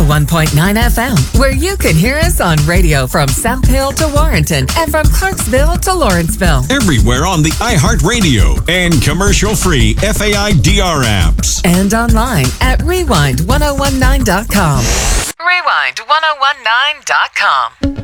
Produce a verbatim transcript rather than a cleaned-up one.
one point nine F M, where you can hear us on radio from South Hill to Warrenton and from Clarksville to Lawrenceville. Everywhere on the iHeartRadio and commercial-free F A I D R apps. And online at rewind ten nineteen dot com. rewind ten nineteen dot com.